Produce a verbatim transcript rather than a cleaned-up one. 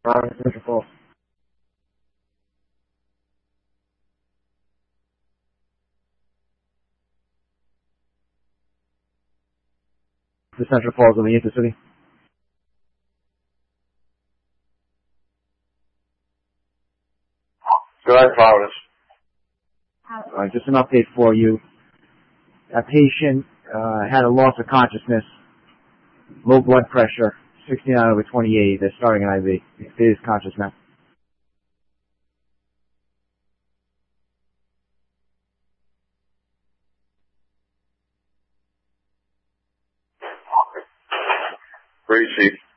Robert, Central Falls. The Central Falls of the Intercity. Go ahead, Providence. All right, just an update for you. That patient uh, had a loss of consciousness, low blood pressure, sixty-nine over twenty-eight. They're starting an I V. It is conscious now. Great, Chief.